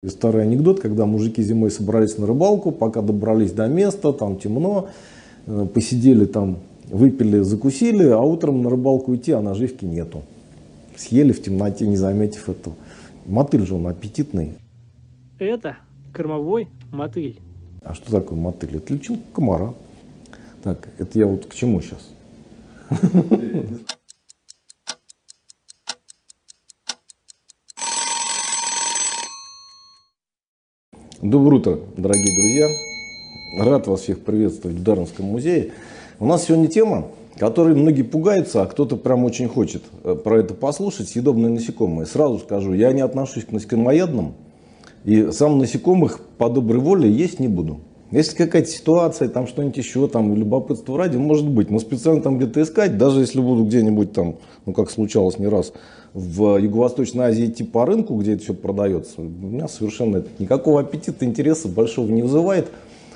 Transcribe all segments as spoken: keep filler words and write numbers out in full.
Старый анекдот, когда мужики зимой собрались на рыбалку, пока добрались до места, там темно, посидели там, выпили, закусили, а утром на рыбалку идти, а наживки нету. Съели в темноте, не заметив этого. Мотыль же он аппетитный. Это кормовой мотыль. А что такое мотыль? Это личинка комара. Так, это я вот к чему сейчас? Доброе утро, дорогие друзья. Рад вас всех приветствовать в Дарвинском музее. У нас сегодня тема, которой многие пугаются, а кто-то прям очень хочет про это послушать. Съедобные насекомые. Сразу скажу, я не отношусь к насекомоядным. И сам насекомых по доброй воле есть не буду. Если какая-то ситуация, там что-нибудь еще, там любопытство ради, может быть. Но специально там где-то искать, даже если буду где-нибудь там, ну как случалось не раз, в Юго-Восточной Азии идти по рынку, где это все продается, у меня совершенно это никакого аппетита, интереса большого не вызывает.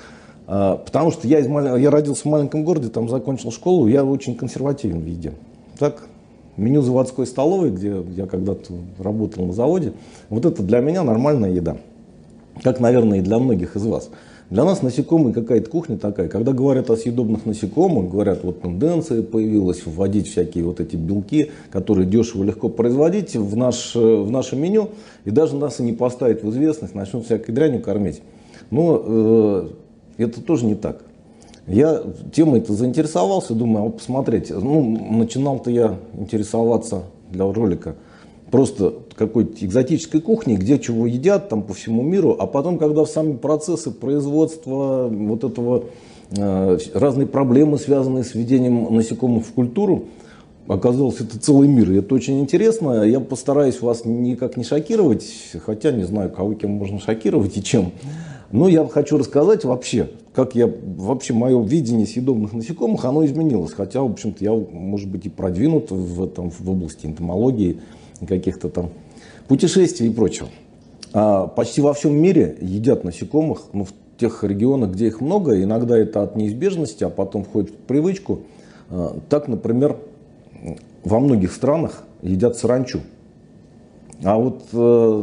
А, потому что я, из маль... я родился в маленьком городе, там закончил школу, я очень консервативен в еде. Так, меню заводской столовой, где я когда-то работал на заводе, вот это для меня нормальная еда. Как, наверное, и для многих из вас. Для нас насекомые какая-то кухня такая. Когда говорят о съедобных насекомых, говорят, вот тенденция появилась вводить всякие вот эти белки, которые дешево легко производить в, наш, в наше меню, и даже нас и не поставить в известность, начнут всякой дрянью кормить. Но э, это тоже не так. Я темой-то заинтересовался, думаю, а посмотреть. Ну, начинал-то я интересоваться для ролика просто какой-то экзотической кухни, где чего едят там по всему миру, а потом, когда в сами процессы производства вот этого, э, разные проблемы, связанные с введением насекомых в культуру, оказалось, это целый мир, и это очень интересно. Я постараюсь вас никак не шокировать, хотя не знаю, кого кем можно шокировать и чем. Но я хочу рассказать вообще, как я, вообще мое видение съедобных насекомых, оно изменилось. Хотя, в общем-то, я, может быть, и продвинут в, этом, в области энтомологии, каких-то там путешествий и прочего. А почти во всем мире едят насекомых, ну, в тех регионах, где их много, иногда это от неизбежности, а потом входит в привычку. Так, например, во многих странах едят саранчу. А вот э,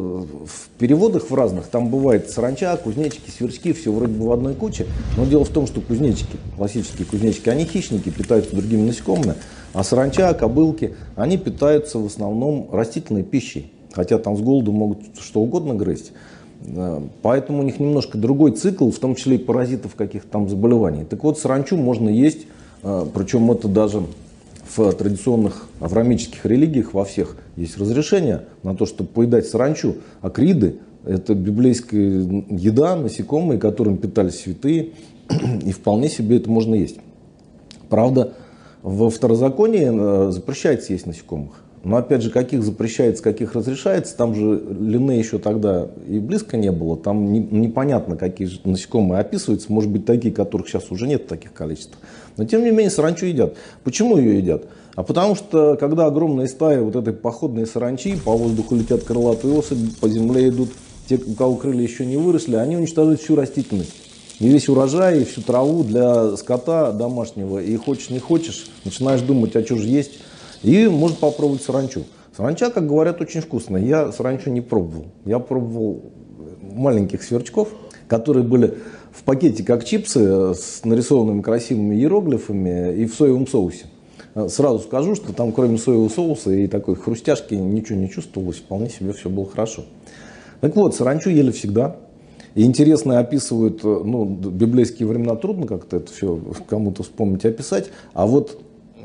в переводах в разных, там бывает саранча, кузнечики, сверчки, все вроде бы в одной куче. Но дело в том, что кузнечики, классические кузнечики, они хищники, питаются другими насекомыми. А саранча, кобылки, они питаются в основном растительной пищей. Хотя там с голоду могут что угодно грызть. Поэтому у них немножко другой цикл, в том числе и паразитов каких-то там заболеваний. Так вот, саранчу можно есть, причем это даже в традиционных авраамических религиях во всех есть разрешение на то, чтобы поедать саранчу. Акриды – это библейская еда, насекомые, которым питались святые, и вполне себе это можно есть. Правда, во второзаконии запрещается есть насекомых. Но опять же, каких запрещается, каких разрешается, там же Линнея еще тогда и близко не было. Там не, непонятно, какие же насекомые описываются. Может быть, такие, которых сейчас уже нет в таких количествах. Но тем не менее, саранчу едят. Почему ее едят? А потому что, когда огромные стаи вот этой походной саранчи, по воздуху летят крылатые особи, по земле идут те, у кого крылья еще не выросли, они уничтожают всю растительность. И весь урожай, и всю траву для скота домашнего. И хочешь не хочешь, начинаешь думать, а что же есть. И можно попробовать саранчу. Саранча, как говорят, очень вкусная. Я саранчу не пробовал. Я пробовал маленьких сверчков, которые были в пакете как чипсы с нарисованными красивыми иероглифами и в соевом соусе. Сразу скажу, что там кроме соевого соуса и такой хрустяшки ничего не чувствовалось. Вполне себе все было хорошо. Так вот, саранчу ели всегда. И интересно описывают, ну, библейские времена трудно как-то это все кому-то вспомнить и описать. А вот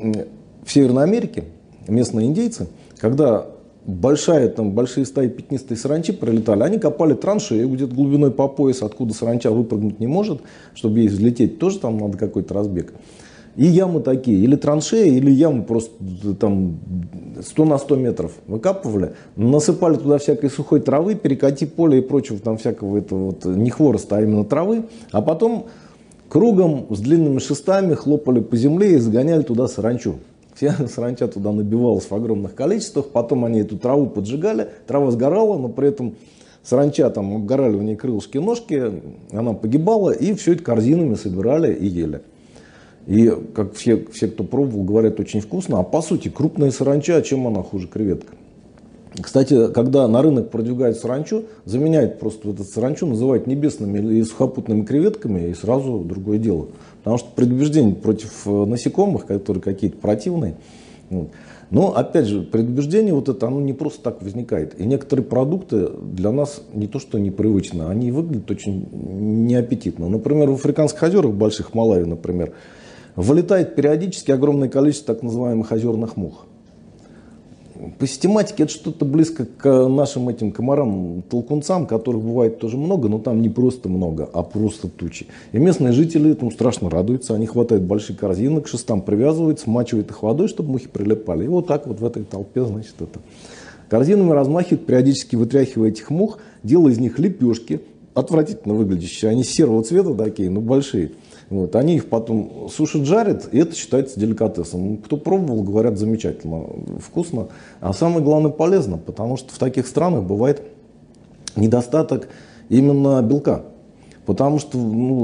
в Северной Америке местные индейцы, когда большая, там, большие стаи пятнистой саранчи пролетали, они копали траншеи где-то глубиной по пояс, откуда саранча выпрыгнуть не может, чтобы ей взлететь, тоже там надо какой-то разбег. И ямы такие, или траншеи, или ямы просто там сто на сто метров выкапывали, насыпали туда всякой сухой травы, перекати поле и прочего, там всякого этого вот, не хвороста, а именно травы, а потом кругом с длинными шестами хлопали по земле и загоняли туда саранчу. Вся саранча туда набивалась в огромных количествах, потом они эту траву поджигали, трава сгорала, но при этом саранча, там обгорали у нее крылышки, ножки, она погибала, и все это корзинами собирали и ели. И, как все, все, кто пробовал, говорят, очень вкусно, а по сути крупная саранча, чем она хуже креветка? Кстати, когда на рынок продвигают саранчу, заменяют просто вот эту саранчу, называют небесными или сухопутными креветками, и сразу другое дело. Потому что предубеждение против насекомых, которые какие-то противные. Но, опять же, предубеждение вот это, оно не просто так возникает. И некоторые продукты для нас не то что непривычны, они выглядят очень неаппетитно. Например, в африканских озерах, больших, Малави, например, вылетает периодически огромное количество так называемых озерных мух. По систематике это что-то близко к нашим этим комарам-толкунцам, которых бывает тоже много, но там не просто много, а просто тучи. И местные жители этому страшно радуются, они хватают большие корзины, к шестам привязывают, смачивают их водой, чтобы мухи прилипали. И вот так вот в этой толпе, значит, это. Корзинами размахивают, периодически вытряхивая этих мух, делая из них лепешки, отвратительно выглядящие, они серого цвета такие, но большие. Вот, они их потом сушат, жарят, и это считается деликатесом. Кто пробовал, говорят, замечательно, вкусно. А самое главное, полезно, потому что в таких странах бывает недостаток именно белка. Потому что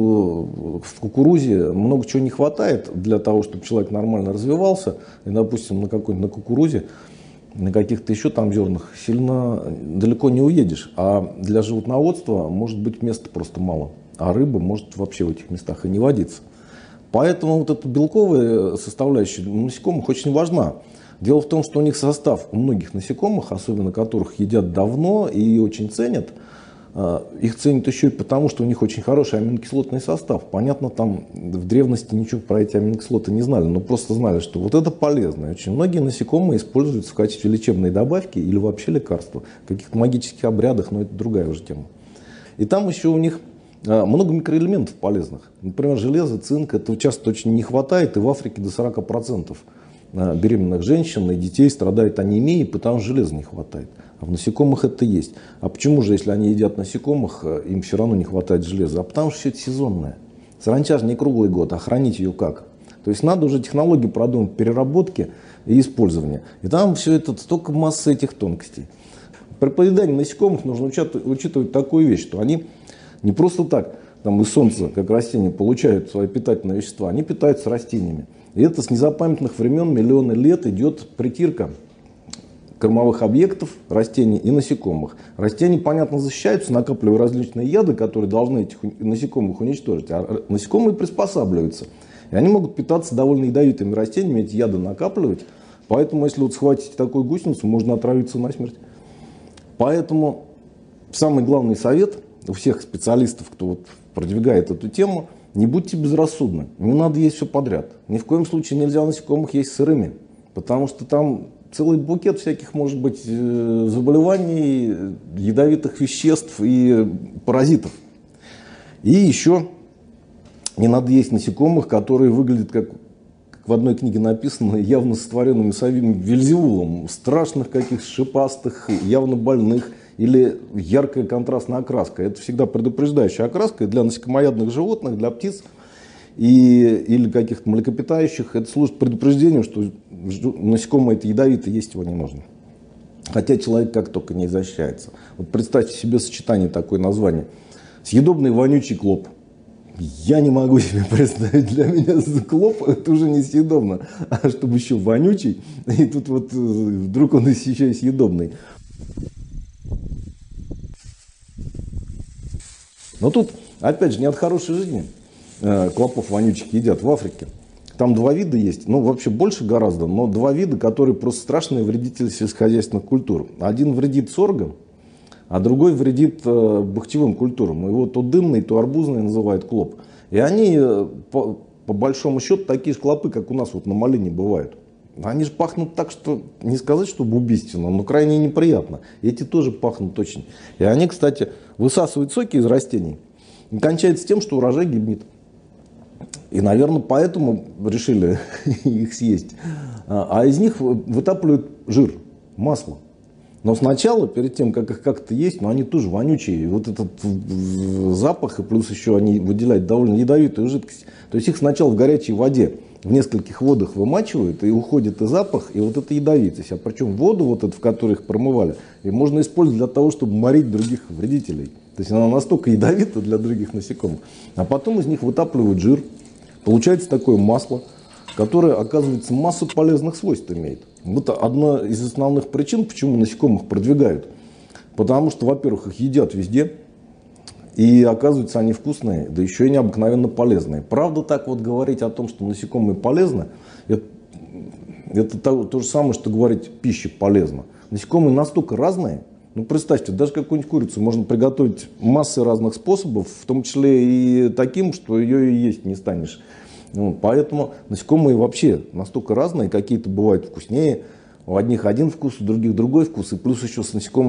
ну, в кукурузе много чего не хватает для того, чтобы человек нормально развивался. И, допустим, на какой-нибудь на кукурузе, на каких-то еще там зернах сильно далеко не уедешь. А для животноводства может быть места просто мало. А рыба может вообще в этих местах и не водиться. Поэтому вот эта белковая составляющая насекомых очень важна. Дело в том, что у них состав, у многих насекомых, особенно которых едят давно и очень ценят, их ценят еще и потому, что у них очень хороший аминокислотный состав. Понятно, там в древности ничего про эти аминокислоты не знали, но просто знали, что вот это полезно. И очень многие насекомые используются в качестве лечебной добавки или вообще лекарства. В каких-то магических обрядах, но это другая уже тема. И там еще у них много микроэлементов полезных. Например, железо, цинк, этого часто очень не хватает, и в Африке до сорока процентов беременных женщин и детей страдают анемией, потому что железа не хватает. А в насекомых это есть. А почему же, если они едят насекомых, им все равно не хватает железа? А потому что все это сезонное. Саранча же не круглый год, а хранить ее как? То есть надо уже технологии продумать переработки и использования. И там все это столько массы этих тонкостей. При поедании насекомых нужно учитывать такую вещь, что они не просто так там из солнца, как растения, получают свои питательные вещества, они питаются растениями. И это с незапамятных времен, миллионы лет идет притирка кормовых объектов, растений и насекомых. Растения, понятно, защищаются, накапливая различные яды, которые должны этих насекомых уничтожить, а насекомые приспосабливаются. И они могут питаться довольно ядовитыми растениями, эти яды накапливать. Поэтому, если вот схватите такую гусеницу, можно отравиться насмерть. Поэтому самый главный совет у всех специалистов, кто вот продвигает эту тему, не будьте безрассудны, не надо есть все подряд. Ни в коем случае нельзя насекомых есть сырыми, потому что там целый букет всяких, может быть, заболеваний, ядовитых веществ и паразитов. И еще не надо есть насекомых, которые выглядят, как, как в одной книге написано, явно сотворенными самим Вельзевулом, страшных каких-то шипастых, явно больных, или яркая контрастная окраска. Это всегда предупреждающая окраска для насекомоядных животных, для птиц и, или каких-то млекопитающих. Это служит предупреждением, что насекомое это ядовитое, есть его не нужно. Хотя человек как только не защищается. Вот представьте себе сочетание такое название. Съедобный вонючий клоп. Я не могу себе представить, для меня клоп это уже не съедобно. А чтобы еще вонючий, и тут вот вдруг он еще и съедобный. Но тут, опять же, не от хорошей жизни э, клопов вонючих едят в Африке. Там два вида есть, ну вообще больше гораздо, но два вида, которые просто страшные вредители сельскохозяйственных культур. Один вредит соргом, а другой вредит э, бахчевым культурам. Его то дынный, то арбузный называют клоп. И они, э, по, по большому счету, такие же клопы, как у нас вот на малине бывают. Они же пахнут так, что не сказать, чтобы убийственно, но крайне неприятно. Эти тоже пахнут очень. И они, кстати, высасывают соки из растений. И кончается тем, что урожай гибнет. И, наверное, поэтому решили их съесть. А из них вытапливают жир, масло. Но сначала, перед тем, как их как-то есть, ну, они тоже вонючие. И вот этот запах, и плюс еще они выделяют довольно ядовитую жидкость. То есть их сначала в горячей воде в нескольких водах вымачивают, и уходит и запах, и вот эта ядовитость. А причем воду, вот эту, в которой их промывали, и можно использовать для того, чтобы морить других вредителей. То есть она настолько ядовита для других насекомых. А потом из них вытапливают жир. Получается такое масло, которое, оказывается, массу полезных свойств имеет. Вот одна из основных причин, почему насекомых продвигают. Потому что, во-первых, их едят везде. И оказывается, они вкусные, да еще и необыкновенно полезные. Правда, так вот говорить о том, что насекомые полезны, это, это то, то же самое, что говорить, пища полезна. Насекомые настолько разные. Ну, представьте, даже какую-нибудь курицу можно приготовить массой разных способов, в том числе и таким, что ее и есть не станешь. Ну, поэтому насекомые вообще настолько разные, какие-то бывают вкуснее. У одних один вкус, у других другой вкус. И плюс еще с насекомыми